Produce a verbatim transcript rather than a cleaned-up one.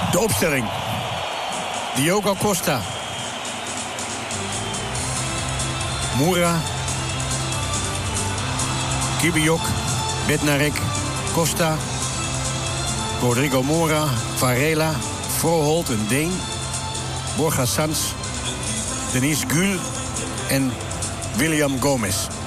De opstelling. Diogo Costa. Moura. Kibiok. Bednarek. Costa. Rodrigo Moura. Varela. Froholt, een Deen. Borja Sans. Denis Gül. En William Gomez.